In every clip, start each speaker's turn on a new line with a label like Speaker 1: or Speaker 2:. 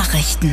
Speaker 1: Nachrichten.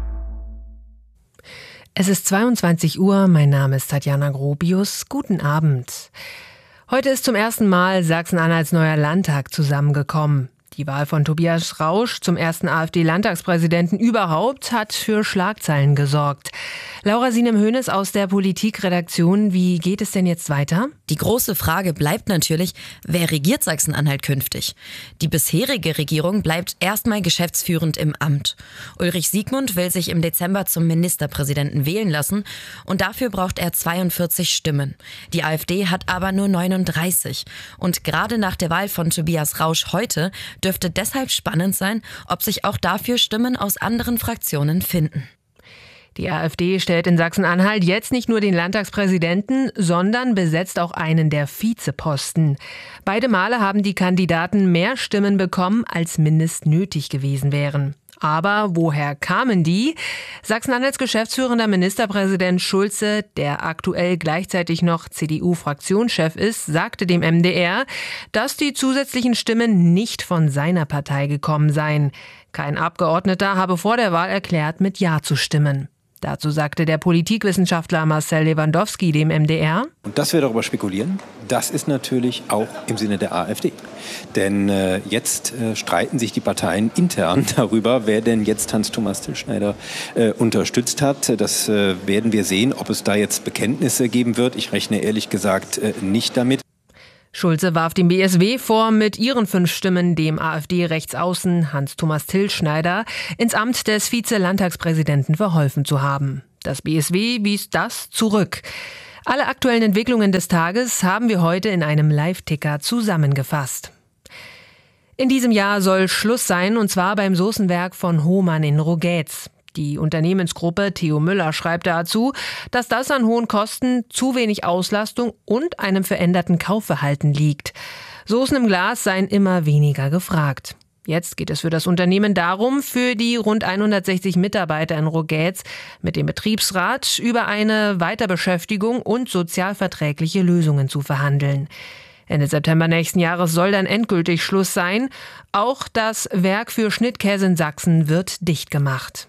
Speaker 2: Es ist 22 Uhr, mein Name ist Tatjana Grobius. Guten Abend. Heute ist zum ersten Mal Sachsen-Anhalts neuer Landtag zusammengekommen. Die Wahl von Tobias Rausch zum ersten AfD-Landtagspräsidenten überhaupt hat für Schlagzeilen gesorgt. Laura Sinem-Hoeneß aus der Politikredaktion, wie geht es denn jetzt weiter?
Speaker 3: Die große Frage bleibt natürlich, wer regiert Sachsen-Anhalt künftig? Die bisherige Regierung bleibt erstmal geschäftsführend im Amt. Ulrich Siegmund will sich im Dezember zum Ministerpräsidenten wählen lassen und dafür braucht er 42 Stimmen. Die AfD hat aber nur 39. Und gerade nach der Wahl von Tobias Rausch heute dürfte deshalb spannend sein, ob sich auch dafür Stimmen aus anderen Fraktionen finden.
Speaker 2: Die AfD stellt in Sachsen-Anhalt jetzt nicht nur den Landtagspräsidenten, sondern besetzt auch einen der Vizeposten. Beide Male haben die Kandidaten mehr Stimmen bekommen, als mindest nötig gewesen wären. Aber woher kamen die? Sachsen-Anhalts geschäftsführender Ministerpräsident Schulze, der aktuell gleichzeitig noch CDU-Fraktionschef ist, sagte dem MDR, dass die zusätzlichen Stimmen nicht von seiner Partei gekommen seien. Kein Abgeordneter habe vor der Wahl erklärt, mit Ja zu stimmen. Dazu sagte der Politikwissenschaftler Marcel Lewandowski dem MDR:
Speaker 4: Und dass wir darüber spekulieren, das ist natürlich auch im Sinne der AfD. Denn jetzt streiten sich die Parteien intern darüber, wer denn jetzt Hans-Thomas Tilschneider unterstützt hat. Das werden wir sehen, ob es da jetzt Bekenntnisse geben wird. Ich rechne ehrlich gesagt nicht damit.
Speaker 2: Schulze warf dem BSW vor, mit ihren 5 Stimmen dem AfD-Rechtsaußen Hans-Thomas Tilschneider ins Amt des Vize-Landtagspräsidenten verholfen zu haben. Das BSW wies das zurück. Alle aktuellen Entwicklungen des Tages haben wir heute in einem Live-Ticker zusammengefasst. In diesem Jahr soll Schluss sein, und zwar beim Soßenwerk von Hohmann in Rogetz. Die Unternehmensgruppe Theo Müller schreibt dazu, dass das an hohen Kosten, zu wenig Auslastung und einem veränderten Kaufverhalten liegt. Soßen im Glas seien immer weniger gefragt. Jetzt geht es für das Unternehmen darum, für die rund 160 Mitarbeiter in Rogetz mit dem Betriebsrat über eine Weiterbeschäftigung und sozialverträgliche Lösungen zu verhandeln. Ende September nächsten Jahres soll dann endgültig Schluss sein. Auch das Werk für Schnittkäse in Sachsen wird dicht gemacht.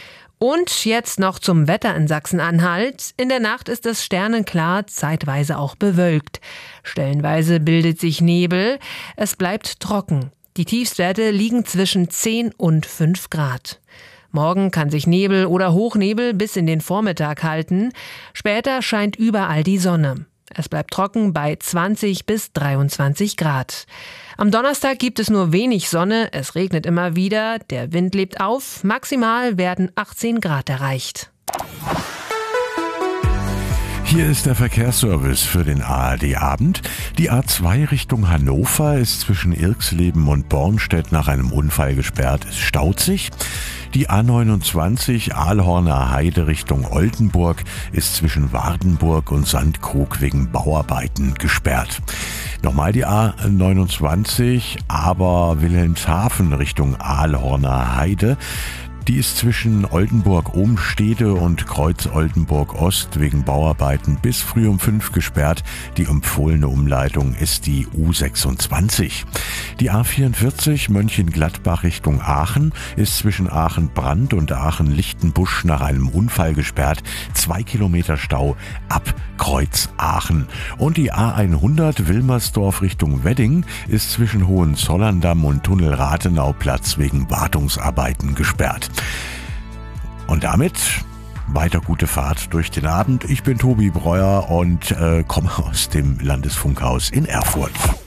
Speaker 2: Und jetzt noch zum Wetter in Sachsen-Anhalt. In der Nacht ist es sternenklar, zeitweise auch bewölkt. Stellenweise bildet sich Nebel. Es bleibt trocken. Die Tiefstwerte liegen zwischen 10 und 5 Grad. Morgen kann sich Nebel oder Hochnebel bis in den Vormittag halten. Später scheint überall die Sonne. Es bleibt trocken bei 20 bis 23 Grad. Am Donnerstag gibt es nur wenig Sonne, es regnet immer wieder, der Wind lebt auf, maximal werden 18 Grad erreicht.
Speaker 5: Hier ist der Verkehrsservice für den ARD-Abend. Die A2 Richtung Hannover ist zwischen Irxleben und Bornstedt nach einem Unfall gesperrt. Es staut sich. Die A29 Aalhorner Heide Richtung Oldenburg ist zwischen Wardenburg und Sandkrug wegen Bauarbeiten gesperrt. Nochmal die A29 aber Wilhelmshaven Richtung Aalhorner Heide. Die ist zwischen Oldenburg-Ohmstede und Kreuz-Oldenburg-Ost wegen Bauarbeiten bis früh um 5 gesperrt. Die empfohlene Umleitung ist die U26. Die A44 Mönchengladbach Richtung Aachen ist zwischen Aachen-Brand und Aachen-Lichtenbusch nach einem Unfall gesperrt. 2 Kilometer Stau ab Kreuz Aachen. Und die A100 Wilmersdorf Richtung Wedding ist zwischen Hohenzollern-Damm und Tunnel Rathenauplatz wegen Wartungsarbeiten gesperrt. Und damit weiter gute Fahrt durch den Abend. Ich bin Tobi Breuer und komme aus dem Landesfunkhaus in Erfurt.